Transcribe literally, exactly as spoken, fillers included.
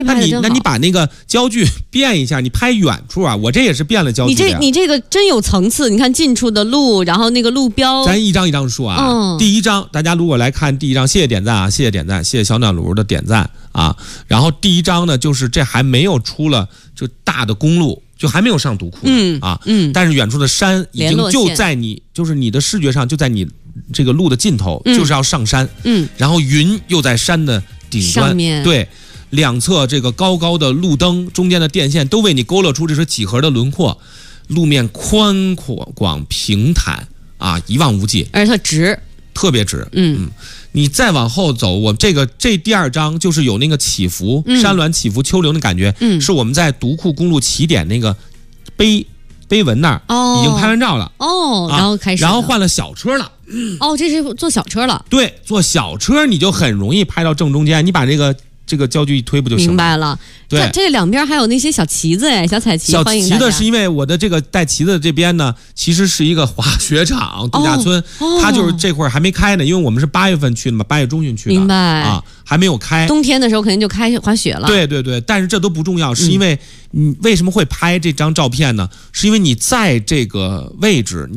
那你那你把那个焦距变一下，你拍远处啊，我这也是变了焦距的。 你这你这个真有层次，你看近处的路，然后那个路标， 咱一张一张说啊。嗯、第一张，大家如果来看第一张，谢谢点赞啊，谢谢点赞，谢谢小暖炉的点赞啊。然后第一张呢，就是这还没有出了就大的公路，就还没有上独库，嗯啊，嗯，但是远处的山已经就在你，就是你的视觉上就在你这个路的尽头，嗯、就是要上山，嗯，然后云又在山的顶端，对。两侧这个高高的路灯，中间的电线都为你勾勒出这是几何的轮廓，路面宽阔广平坦啊，一望无际， 而且它直， 特别直。嗯嗯，你再往后走，我这个这第二章就是有那个起伏，嗯、山峦起伏、丘陵的感觉，嗯，是我们在独库公路起点那个碑碑文那儿、哦、已经拍完照了哦， 啊、 然后开始， 然后换了小车了。 哦，这是坐小车了。 对，坐小车你就很容易拍到正中间，你把这个。这个焦距一推不就行了？ 明白了。对，这两边还有那些小旗子哎，小彩旗。 小旗子是因为我的这个带旗子的这边呢，其实是一个滑雪场度假村，哦哦、它就是这会儿还没开呢，因为我们是八月份去的嘛，八月中旬去的。 明白啊，还没有开。 冬天的时候肯定就开滑雪了。 对对对，但是这都不重要，是因为你为什么会拍这张照片呢？是因为你在这个位置。